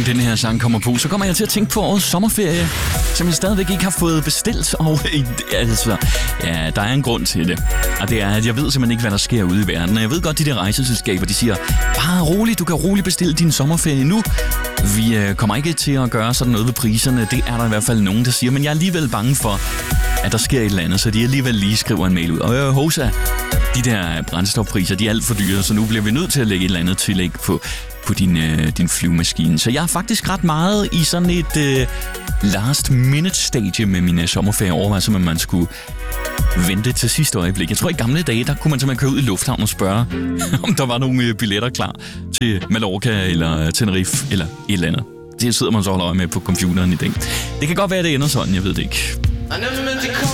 gang den her sang kommer på, så kommer jeg til at tænke på årets sommerferie, som jeg stadigvæk ikke har fået bestilt. Og altså, ja, der er en grund til det. Og det er, at jeg ved simpelthen ikke, hvad der sker ude i verden. Og jeg ved godt, de der rejseselskaber, de siger, bare roligt, du kan roligt bestille din sommerferie nu. Vi kommer ikke til at gøre sådan noget ved priserne. Det er der i hvert fald nogen, der siger. Men jeg er alligevel bange for, at der sker et eller andet, så de alligevel lige skriver en mail ud. Og Hosa, de der brændstofpriser, de er alt for dyre, så nu bliver vi nødt til at lægge et eller andet tillæg på din flyvemaskine. Så jeg er faktisk ret meget i sådan et last minute stadie med min sommerferie over, som man skulle vente til sidste øjeblik. Jeg tror, i gamle dage, der kunne man simpelthen køre ud i lufthavnen og spørge, om der var nogle billetter klar til Mallorca eller Tenerife eller et eller andet. Det sidder man så og holder øje med på computeren i dag. Det kan godt være, det ender sådan, jeg ved det ikke.